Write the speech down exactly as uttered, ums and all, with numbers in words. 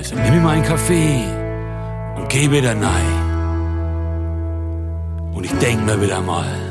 So nimm mir mal einen Kaffee und geh wieder rein. Und ich denk mir wieder mal,